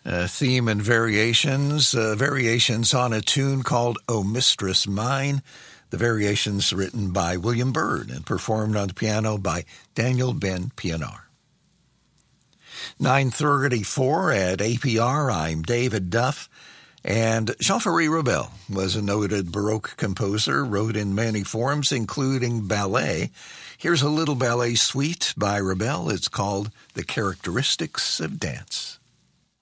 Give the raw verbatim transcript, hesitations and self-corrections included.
Uh, theme and variations, uh, variations on a tune called O Mistress Mine. The variations written by William Byrd and performed on the piano by Daniel Ben Pienaar. nine thirty-four at A P R, I'm David Duff. And Jean-Ferré Ravel was a noted Baroque composer, wrote in many forms, including ballet. Here's a little ballet suite by Ravel. It's called The Characteristics of Dance.